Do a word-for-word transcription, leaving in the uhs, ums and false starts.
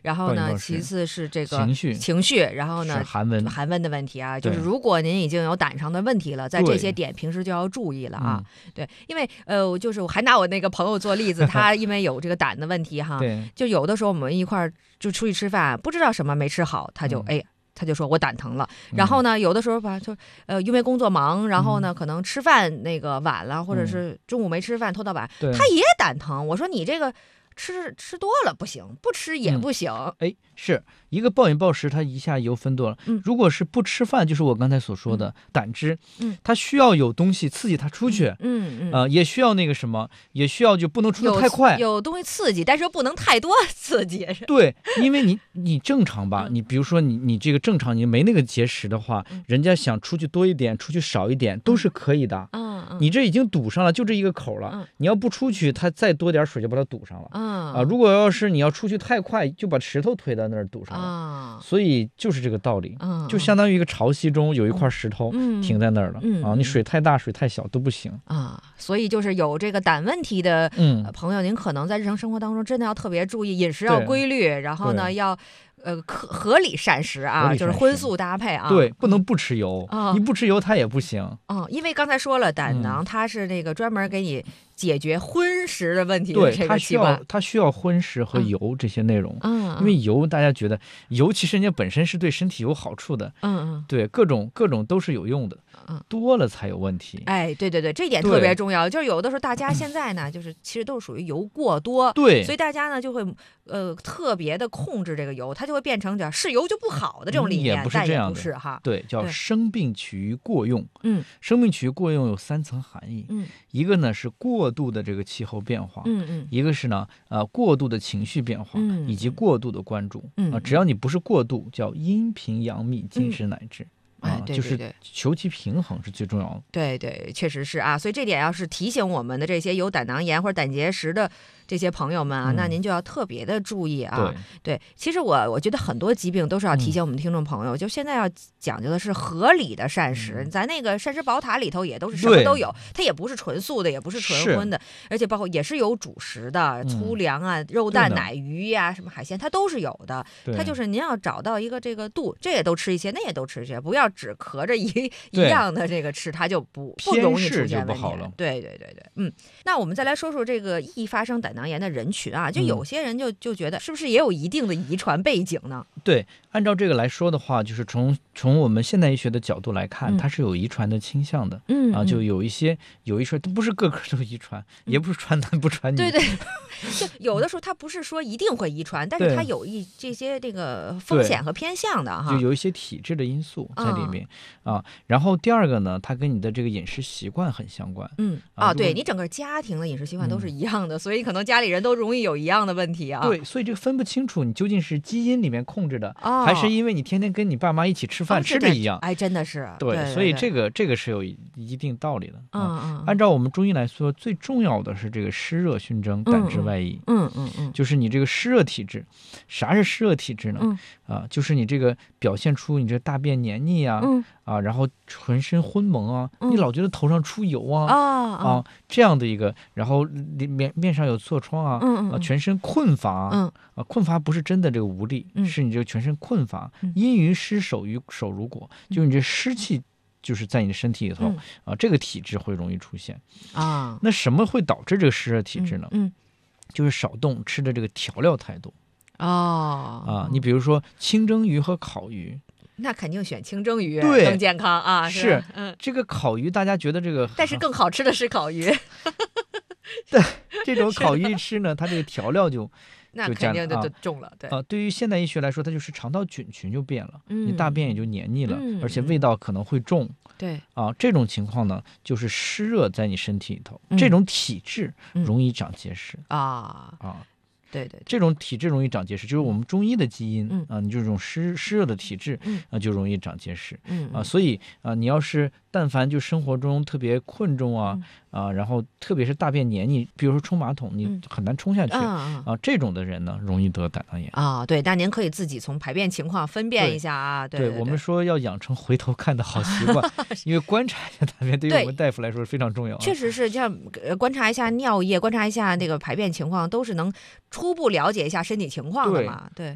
然后呢， 暴饮暴食其次是这个情绪情绪，然后呢是寒温寒温的问题啊，就是对如果您已经有胆上的问题了，在这对些点平时就要注意了啊。 嗯对，因为呃，我就是我还拿我那个朋友做例子，他因为有这个胆的问题哈， 对就有的时候我们一块儿就出去吃饭，不知道什么没吃好，他就、 嗯哎。他就说我胆疼了，然后呢，有的时候吧，就呃，因为工作忙，然后呢，可能吃饭那个晚了，或者是中午没吃饭拖到晚， 对他也胆疼。我说你这个吃吃多了不行，不吃也不行。 哎，是一个暴饮暴食，它一下油分多了。 嗯如果是不吃饭，就是我刚才所说的、胆汁， 嗯它需要有东西刺激它出去， 嗯嗯， 呃，也需要那个什么，也需要就不能出有的太快。 有东西刺激，但是又不能太多刺激。 对，因为你你正常吧， 嗯你比如说你你这个正常，你没那个节食的话， 嗯人家想出去多一点，出去少一点都是可以的。 嗯嗯， 你这已经堵上了，就这一个口了， 嗯你要不出去，它再多点水就把它堵上了。 嗯啊，如果要是你要出去太快，就把石头推到那儿堵上了。 啊， 所以就是这个道理， 嗯就相当于一个潮汐中有一块石头嗯停在那儿了、 嗯啊，你水太大、水太小都不行。 啊，所以就是有这个胆问题的嗯呃朋友，您可能在日常生活当中真的要特别注意饮食要对规律，然后呢对要呃合合理膳食合啊， 理膳食就是荤素搭配啊。 对，不能不吃油， 啊你不吃油它也不行。 嗯，因为刚才说了，胆囊嗯它是那个专门给你解决荤食的问题的对， 这它需要个器官。 它需要荤食和嗯油这些内容， 嗯， 因为油大家觉得油其实人家本身是对身体有好处的， 嗯嗯。 对，各种各种都是有用的， 嗯多了才有问题。 哎，对对对，这一点对特别重要。就是有的时候大家现在呢，就是其实都是属于油过多， 对， 所以大家呢就会呃特别的控制这个油，它就会变成点是油就不好的这种理念， 嗯也不是但也不这样的是哈。 对，叫对生病取于过用。 嗯生病取于过用有三层含义， 嗯一个呢是过度的这个气候变化， 嗯嗯一个是呢，呃，过度的情绪变化， 嗯以及过度的关注， 嗯啊、只要你不是过度，叫阴平阳秘，金石乃至， 哎啊，就是对对对求其平衡是最重要的。 对对，确实是啊。所以这点要是提醒我们的这些有胆囊炎或者胆结石的这些朋友们啊， 嗯那您就要特别的注意啊。 对， 对，其实我我觉得很多疾病都是要提醒我们听众朋友，就现在要讲究的是合理的膳食。 嗯咱那个膳食宝塔里头也都是什么对都有，它也不是纯素的，也不是纯是荤的，而且包括也是有主食的， 嗯粗粮啊、肉蛋、 对的奶、鱼呀、什么海鲜，它都是有的。 对它就是您要找到一个这个度，这也都吃一些，那也都吃一些，不要只合着一一对样的这个吃，它就不不偏容易嗜出现问题就不好了。 对对对对，嗯。那我们再来说说这个易发生胆囊炎的人群啊，就嗯有些人就就觉得是不是也有一定的遗传背景呢？ 对，按照这个来说的话，就是从从我们现代医学的角度来看， 嗯它是有遗传的倾向的。 嗯啊，就有一些有一说，它不是个个都遗传，也不是传男不传女。 对对，就有的时候它不是说一定会遗传，但是对它有一这些这个风险和偏向的哈。 就有一些体质的因素在里面、啊。然后第二个呢，它跟你的这个饮食习惯很相关。 嗯啊， 啊如果对你整个家庭的饮食习惯都是嗯一样的，所以可能家里人都容易有一样的问题啊。 对，所以这个分不清楚你究竟是基因里面控制的， 哦还是因为你天天跟你爸妈一起吃饭、 哦这个吃的一样。 哎，真的是对， 所以这个个这个是有一一定道理的。 嗯啊嗯按照我们中医来说，最重要的是这个湿热熏蒸，胆汁外溢。 嗯嗯嗯就是你这个湿热体质。啥是湿热体质呢？ 嗯啊，就是你这个表现出你这大便黏腻啊， 嗯啊，然后浑身昏蒙啊， 嗯你老觉得头上出油啊， 啊啊，这样的一个，然后里面面上有痤疮啊， 嗯嗯啊，全身困乏啊， 嗯啊，困乏不是真的这个无力， 嗯是你这个全身困乏， 嗯阴于湿，手于手如裹，就是你这湿气。就是在你的身体里头、 嗯啊，这个体质会容易出现。 啊那什么会导致这个湿热体质呢？ 嗯就是少动，吃的这个调料太多哦啊。你比如说清蒸鱼和烤鱼， 那肯定选清蒸鱼对更健康啊， 是吧嗯， 这个烤鱼大家觉得这个， 但是更好吃的是烤鱼， 这种烤鱼一吃呢，它这个调料就那就加啊肯定就就中了，对， 啊，对于现代医学来说，它就是肠道菌群就变了， 嗯你大便也就黏腻了， 嗯而且味道可能会重对， 啊。这种情况呢，就是湿热在你身体里头， 嗯这种体质嗯容易长结石、 啊， 啊。 对对对， 这种体质容易长结石，就是我们中医的基因、 嗯啊，你就这种湿湿热的体质嗯啊，就容易长结石嗯啊。所以啊，你要是但凡就生活中特别困重啊、啊，然后特别是大便黏腻，比如说冲马桶，你嗯很难冲下去、 嗯嗯啊，这种的人呢，容易得胆囊炎。 啊，对，那您可以自己从排便情况分辨对一下啊，对对， 我们说要养成回头看的好习惯，因为观察一下大便对于对我们大夫来说是非常重要、啊。 确实是，像呃观察一下尿液，观察一下那个排便情况，都是能初步了解一下身体情况的对嘛，对。